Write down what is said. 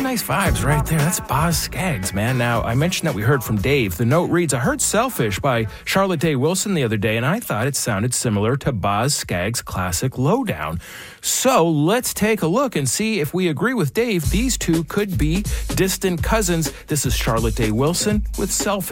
nice vibes right there. That's Boz Scaggs, man. Now, I mentioned that we heard from Dave. The note reads, I heard Selfish by Charlotte Day Wilson the other day, and I thought it sounded similar to Boz Scaggs' classic Lowdown. So let's take a look and see if we agree with Dave. These two could be distant cousins. This is Charlotte Day Wilson with Selfish.